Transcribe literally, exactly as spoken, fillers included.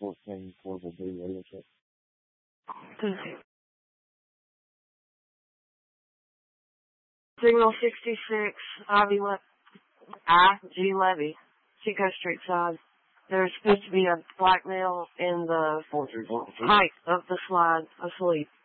fourteen Portable B radio check. Signal sixty-six, Ivy Le- I G Levy, Chico Street side. There's supposed to be a black male in the four three four. height of the slide asleep.